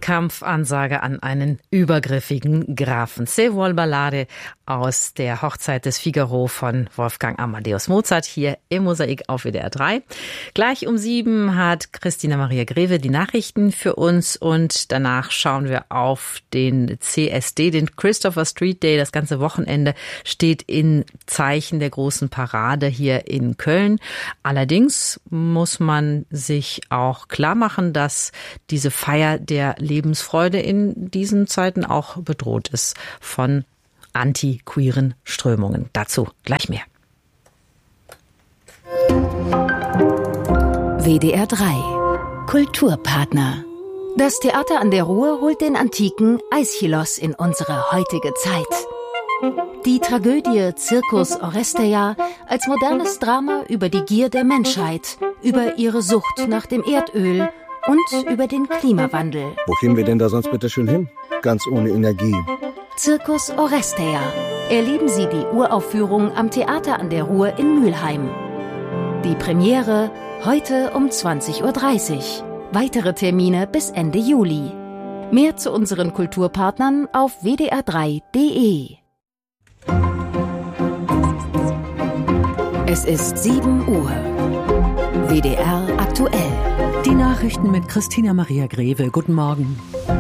Kampfansage an einen übergriffigen Grafen. C'est vol Ballade aus der Hochzeit des Figaro von Wolfgang Amadeus Mozart hier im Mosaik auf WDR 3. Gleich um 7 hat Christina Maria Greve die Nachrichten für uns und danach schauen wir auf den CSD, den Christopher Street Day. Das ganze Wochenende steht in Zeichen der großen Parade hier in Köln. Allerdings muss man sich auch klar machen, dass diese Feier der Lebensfreude in diesen Zeiten auch bedroht ist von anti-queeren Strömungen. Dazu gleich mehr. WDR 3 Kulturpartner. Das Theater an der Ruhr holt den antiken Aeschylos in unsere heutige Zeit. Die Tragödie Circus Oresteia als modernes Drama über die Gier der Menschheit, über ihre Sucht nach dem Erdöl und über den Klimawandel. Wo gehen wir denn da sonst bitte schön hin? Ganz ohne Energie. Circus Oresteia. Erleben Sie die Uraufführung am Theater an der Ruhr in Mülheim. Die Premiere heute um 20:30 Uhr. Weitere Termine bis Ende Juli. Mehr zu unseren Kulturpartnern auf wdr3.de. Es ist 7 Uhr. WDR aktuell. Die Nachrichten mit Christina Maria Greve. Guten Morgen.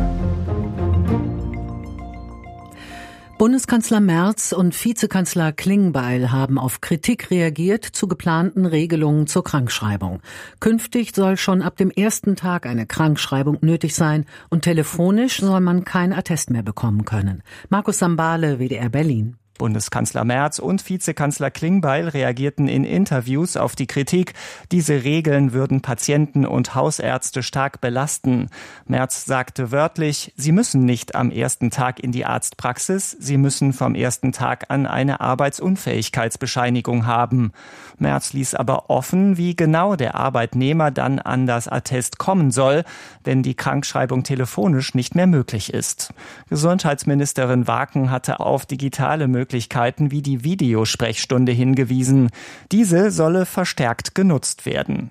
Bundeskanzler Merz und Vizekanzler Klingbeil haben auf Kritik reagiert zu geplanten Regelungen zur Krankschreibung. Künftig soll schon ab dem ersten Tag eine Krankschreibung nötig sein und telefonisch soll man kein Attest mehr bekommen können. Markus Sambale, WDR Berlin. Bundeskanzler Merz und Vizekanzler Klingbeil reagierten in Interviews auf die Kritik, diese Regeln würden Patienten und Hausärzte stark belasten. Merz sagte wörtlich, sie müssen nicht am ersten Tag in die Arztpraxis, sie müssen vom ersten Tag an eine Arbeitsunfähigkeitsbescheinigung haben. Merz ließ aber offen, wie genau der Arbeitnehmer dann an das Attest kommen soll, wenn die Krankschreibung telefonisch nicht mehr möglich ist. Gesundheitsministerin Waken hatte auf digitale Möglichkeiten wie die Videosprechstunde hingewiesen. Diese solle verstärkt genutzt werden.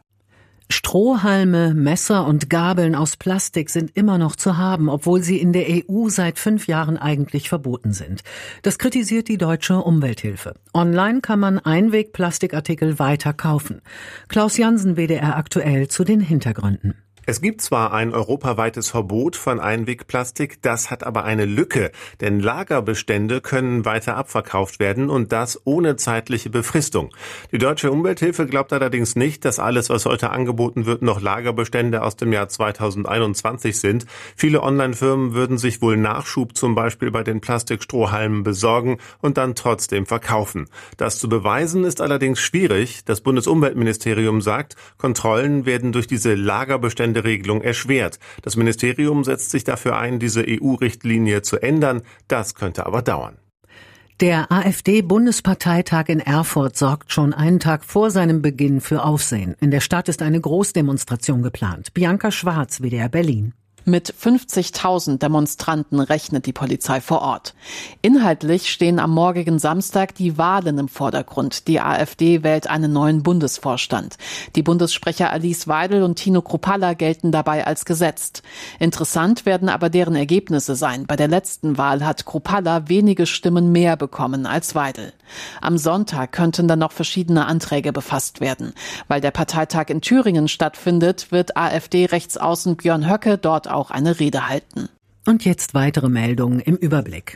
Strohhalme, Messer und Gabeln aus Plastik sind immer noch zu haben, obwohl sie in der EU seit 5 Jahren eigentlich verboten sind. Das kritisiert die Deutsche Umwelthilfe. Online kann man Einwegplastikartikel weiter kaufen. Klaus Jansen, WDR aktuell, zu den Hintergründen. Es gibt zwar ein europaweites Verbot von Einwegplastik, das hat aber eine Lücke, denn Lagerbestände können weiter abverkauft werden und das ohne zeitliche Befristung. Die Deutsche Umwelthilfe glaubt allerdings nicht, dass alles, was heute angeboten wird, noch Lagerbestände aus dem Jahr 2021 sind. Viele Online-Firmen würden sich wohl Nachschub zum Beispiel bei den Plastikstrohhalmen besorgen und dann trotzdem verkaufen. Das zu beweisen ist allerdings schwierig. Das Bundesumweltministerium sagt, Kontrollen werden durch diese Lagerbestände Regelung erschwert. Das Ministerium setzt sich dafür ein, diese EU-Richtlinie zu ändern. Das könnte aber dauern. Der AfD-Bundesparteitag in Erfurt sorgt schon einen Tag vor seinem Beginn für Aufsehen. In der Stadt ist eine Großdemonstration geplant. Bianca Schwarz, WDR Berlin. Mit 50.000 Demonstranten rechnet die Polizei vor Ort. Inhaltlich stehen am morgigen Samstag die Wahlen im Vordergrund. Die AfD wählt einen neuen Bundesvorstand. Die Bundessprecher Alice Weidel und Tino Kruppalla gelten dabei als gesetzt. Interessant werden aber deren Ergebnisse sein. Bei der letzten Wahl hat Kruppalla wenige Stimmen mehr bekommen als Weidel. Am Sonntag könnten dann noch verschiedene Anträge befasst werden. Weil der Parteitag in Thüringen stattfindet, wird AfD-Rechtsaußen Björn Höcke dort auch eine Rede halten. Und jetzt weitere Meldungen im Überblick.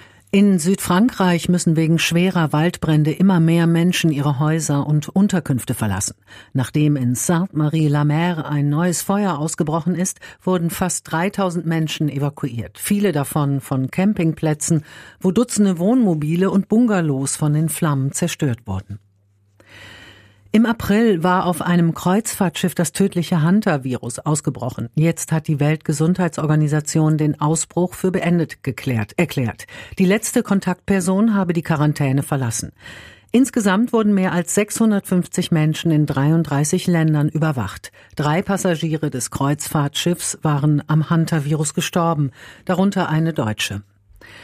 In Südfrankreich müssen wegen schwerer Waldbrände immer mehr Menschen ihre Häuser und Unterkünfte verlassen. Nachdem in Sainte-Marie-la-Mer ein neues Feuer ausgebrochen ist, wurden fast 3000 Menschen evakuiert. Viele davon von Campingplätzen, wo Dutzende Wohnmobile und Bungalows von den Flammen zerstört wurden. Im April war auf einem Kreuzfahrtschiff das tödliche Hunter-Virus ausgebrochen. Jetzt hat die Weltgesundheitsorganisation den Ausbruch für beendet erklärt. Die letzte Kontaktperson habe die Quarantäne verlassen. Insgesamt wurden mehr als 650 Menschen in 33 Ländern überwacht. 3 Passagiere des Kreuzfahrtschiffs waren am Hunter-Virus gestorben, darunter eine Deutsche.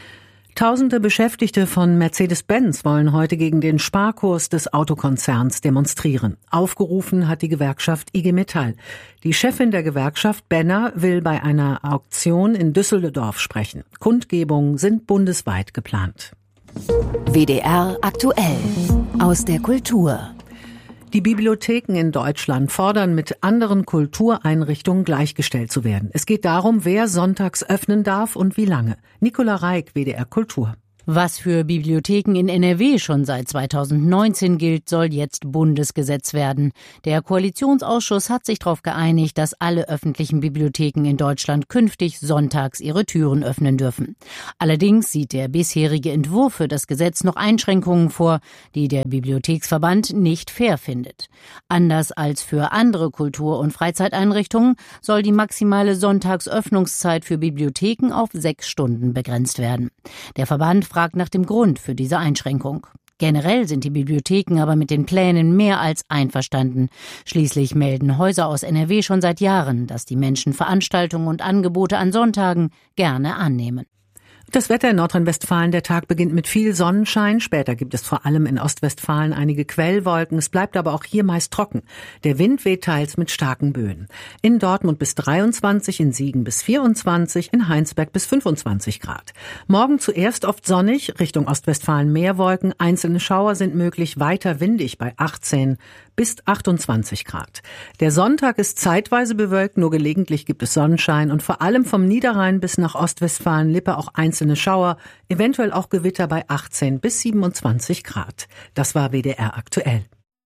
Tausende Beschäftigte von Mercedes-Benz wollen heute gegen den Sparkurs des Autokonzerns demonstrieren. Aufgerufen hat die Gewerkschaft IG Metall. Die Chefin der Gewerkschaft, Benner, will bei einer Auktion in Düsseldorf sprechen. Kundgebungen sind bundesweit geplant. WDR aktuell aus der Kultur. Die Bibliotheken in Deutschland fordern, mit anderen Kultureinrichtungen gleichgestellt zu werden. Es geht darum, wer sonntags öffnen darf und wie lange. Nicola Reik, WDR Kultur. Was für Bibliotheken in NRW schon seit 2019 gilt, soll jetzt Bundesgesetz werden. Der Koalitionsausschuss hat sich darauf geeinigt, dass alle öffentlichen Bibliotheken in Deutschland künftig sonntags ihre Türen öffnen dürfen. Allerdings sieht der bisherige Entwurf für das Gesetz noch Einschränkungen vor, die der Bibliotheksverband nicht fair findet. Anders als für andere Kultur- und Freizeiteinrichtungen soll die maximale Sonntagsöffnungszeit für Bibliotheken auf 6 Stunden begrenzt werden. Der Verband fragt nach dem Grund für diese Einschränkung. Generell sind die Bibliotheken aber mit den Plänen mehr als einverstanden. Schließlich melden Häuser aus NRW schon seit Jahren, dass die Menschen Veranstaltungen und Angebote an Sonntagen gerne annehmen. Das Wetter in Nordrhein-Westfalen, der Tag beginnt mit viel Sonnenschein. Später gibt es vor allem in Ostwestfalen einige Quellwolken. Es bleibt aber auch hier meist trocken. Der Wind weht teils mit starken Böen. In Dortmund bis 23, in Siegen bis 24, in Heinsberg bis 25 Grad. Morgen zuerst oft sonnig, Richtung Ostwestfalen mehr Wolken. Einzelne Schauer sind möglich, weiter windig bei 18 bis 28 Grad. Der Sonntag ist zeitweise bewölkt, nur gelegentlich gibt es Sonnenschein und vor allem vom Niederrhein bis nach Ostwestfalen-Lippe auch einzelne Schauer, eventuell auch Gewitter bei 18 bis 27 Grad. Das war WDR aktuell.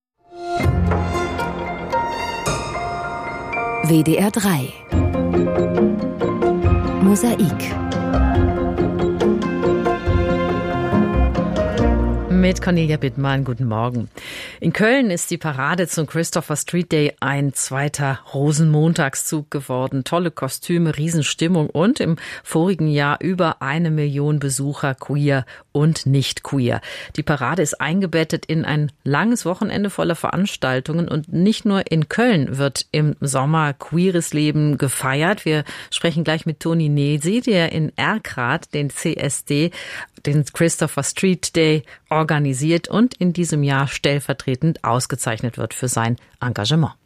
WDR 3 Mosaik mit Cornelia Bittmann. Guten Morgen. In Köln ist die Parade zum Christopher Street Day ein zweiter Rosenmontagszug geworden. Tolle Kostüme, Riesenstimmung und im vorigen Jahr über 1 Million Besucher, queer und nicht queer. Die Parade ist eingebettet in ein langes Wochenende voller Veranstaltungen und nicht nur in Köln wird im Sommer queeres Leben gefeiert. Wir sprechen gleich mit Toni Nesi, der in Erkrath den CSD, den Christopher Street Day, organisiert und in diesem Jahr stellvertretend ausgezeichnet wird für sein Engagement.